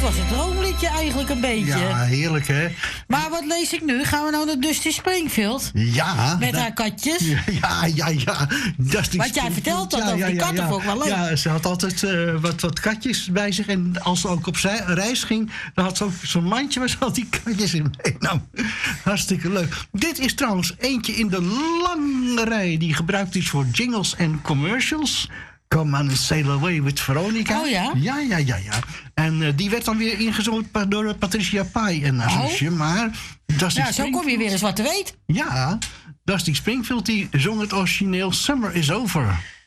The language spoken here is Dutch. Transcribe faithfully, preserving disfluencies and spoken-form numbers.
was het droomliedje eigenlijk een beetje. Ja, heerlijk, hè? Maar wat lees ik nu? Gaan we nou naar Dusty Springfield? Ja. Met dat, haar katjes? Ja, ja, ja. Dusty Want jij vertelt dat ja, over ja, die ja, katten, ja. vond ik wel leuk. Ja, ze had altijd uh, wat, wat katjes bij zich. En als ze ook op zij, reis ging, dan had ze ook zo'n mandje waar ze al die katjes in meenam. Hartstikke leuk. Dit is trouwens eentje in de lange rij die gebruikt is voor jingles en commercials. Come on and sail away with Veronica. Oh ja? Ja, ja, ja, ja. En uh, die werd dan weer ingezongen door Patricia Pai en haar oh. zusje. Maar Dusty ja, zo kom je weer eens wat te weten. Ja, Dusty Springfield die zong het origineel Summer is Over.